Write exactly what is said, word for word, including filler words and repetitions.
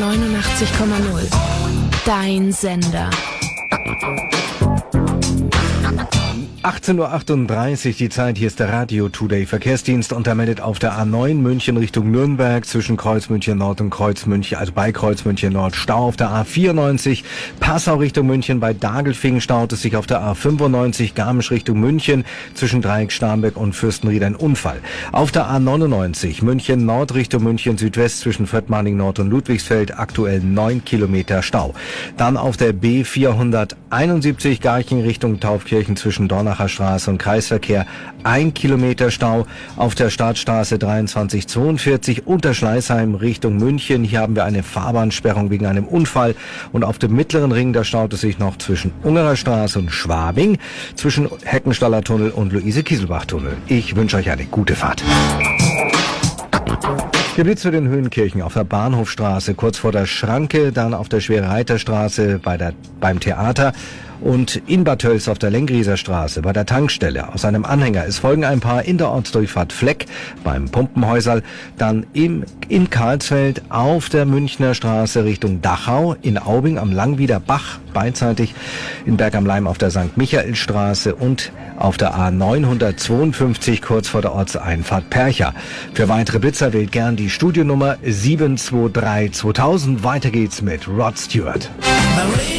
neunundachtzig Komma null. Dein Sender. achtzehn Uhr achtunddreißig die Zeit, hier ist der Radio Today Verkehrsdienst und er meldet auf der A neun München Richtung Nürnberg zwischen Kreuz München Nord und Kreuz München, also bei Kreuz München Nord Stau. Auf der A vierundneunzig Passau Richtung München bei Dagelfingen staut es sich. Auf der A fünfundneunzig Garmisch Richtung München zwischen Dreieck Starnberg und Fürstenried ein Unfall. Auf der A neunundneunzig München Nord Richtung München Südwest zwischen Viertmarning Nord und Ludwigsfeld aktuell neun Kilometer Stau. Dann auf der B vierhunderteinundsiebzig Garching Richtung Taufkirchen zwischen Dornacher Straße und Kreisverkehr ein Kilometer Stau. Auf der Startstraße dreiundzwanzig zweiundvierzig unter Schleißheim Richtung München. Hier haben wir eine Fahrbahnsperrung wegen einem Unfall. Und auf dem mittleren Ring, da staut es sich noch zwischen Ungerer Straße und Schwabing, zwischen Heckenstaller Tunnel und Luise-Kieselbach-Tunnel. Ich wünsche euch eine gute Fahrt. Gebiet zu den Höhenkirchen auf der Bahnhofstraße, kurz vor der Schranke, dann auf der Schwerereiterstraße bei der, beim Theater und in Bad Tölz auf der Lengrieser Straße bei der Tankstelle aus einem Anhänger. Es folgen ein paar in der Ortsdurchfahrt Fleck beim Pumpenhäuserl, dann im, in Karlsfeld auf der Münchner Straße Richtung Dachau, in Aubing am Langwieder Bach beidseitig, in Berg am Laim auf der Sankt Michaelstraße und auf der A neunhundertzweiundfünfzig kurz vor der Ortseinfahrt Percha. Für weitere Blitzer wählt gern die Studionummer sieben zwei drei zweitausend. Weiter geht's mit Rod Stewart.